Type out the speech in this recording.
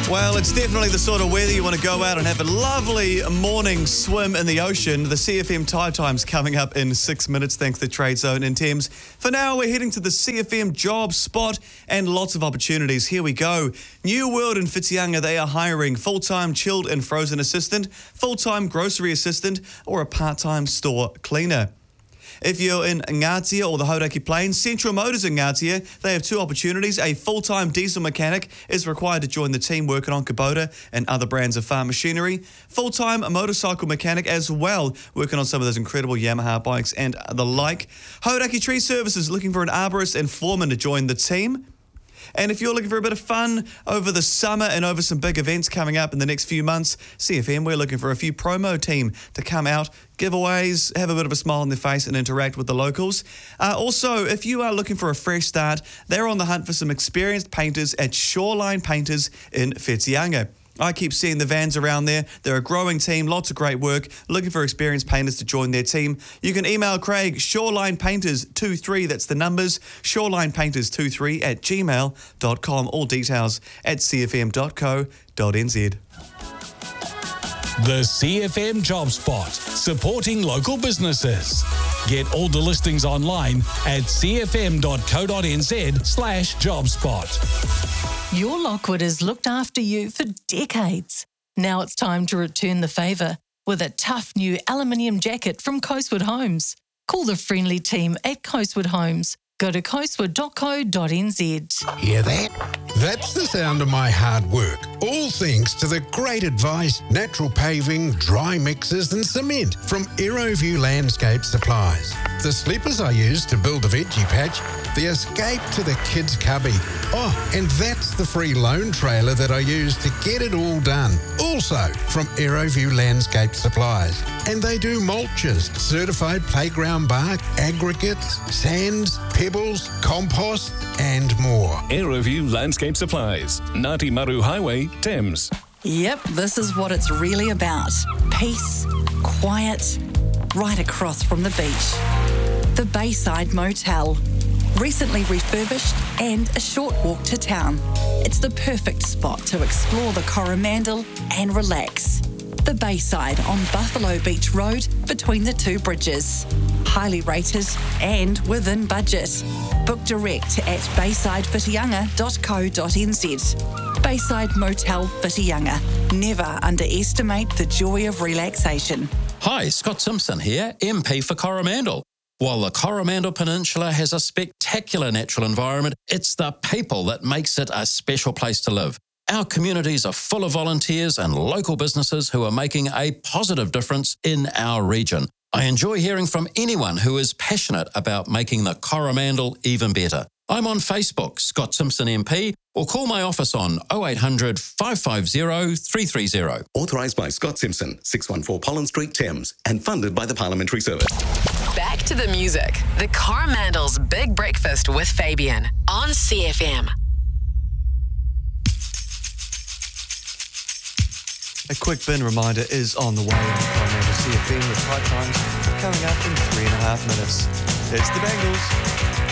Well, it's definitely the sort of weather you want to go out and have a lovely morning swim in the ocean. The CFM Tide Time's coming up in 6 minutes, thanks to Trade Zone and Thames. For now, we're heading to the CFM job spot and lots of opportunities. Here we go. New World in Whitianga, they are hiring full-time chilled and frozen assistant, full-time grocery assistant, or a part-time store cleaner. If you're in Ngatia or the Hauraki Plains, Central Motors in Ngatia, they have two opportunities. A full-time diesel mechanic is required to join the team working on Kubota and other brands of farm machinery. Full-time motorcycle mechanic as well, working on some of those incredible Yamaha bikes and the like. Hauraki Tree Services looking for an arborist and foreman to join the team. And if you're looking for a bit of fun over the summer and over some big events coming up in the next few months, CFM, we're looking for a few promo team to come out, giveaways, have a bit of a smile on their face and interact with the locals. Also, if you are looking for a fresh start, they're on the hunt for some experienced painters at Shoreline Painters in Whitianga. I keep seeing the vans around there. They're a growing team, lots of great work, looking for experienced painters to join their team. You can email Craig, shorelinepainters23, that's the numbers, shorelinepainters23@gmail.com. All details at cfm.co.nz. The CFM Job Spot, supporting local businesses. Get all the listings online at cfm.co.nz/jobspot. Your Lockwood has looked after you for decades. Now it's time to return the favour with a tough new aluminium jacket from Coastwood Homes. Call the friendly team at Coastwood Homes. Go to coastwood.co.nz. Hear that? That's the sound of my hard work. All thanks to the great advice, natural paving, dry mixes and cement from Aeroview Landscape Supplies. The sleepers I use to build the veggie patch, the escape to the kids' cubby. Oh, and that's the free loan trailer that I use to get it all done. Also from Aeroview Landscape Supplies. And they do mulches, certified playground bark, aggregates, sands, pebbles, compost and more. Aeroview Landscape Supplies, Ngāti Maru Highway, Thames. Yep, this is what it's really about. Peace, quiet, right across from the beach. The Bayside Motel. Recently refurbished and a short walk to town. It's the perfect spot to explore the Coromandel and relax. The Bayside on Buffalo Beach Road between the two bridges. Highly rated and within budget. Book direct at baysidewhitianga.co.nz. Bayside Motel Whitianga. Never underestimate the joy of relaxation. Hi, Scott Simpson here, MP for Coromandel. While the Coromandel Peninsula has a spectacular natural environment, it's the people that makes it a special place to live. Our communities are full of volunteers and local businesses who are making a positive difference in our region. I enjoy hearing from anyone who is passionate about making the Coromandel even better. I'm on Facebook, Scott Simpson MP, or call my office on 0800 550 330. Authorised by Scott Simpson, 614 Pollen Street, Thames, and funded by the Parliamentary Service. Back to the music. The Coromandel's Big Breakfast with Fabian on CFM. A quick bin reminder is on the way on Coromandel CFM. The Tide Times coming up in 3.5 minutes. It's the Bengals.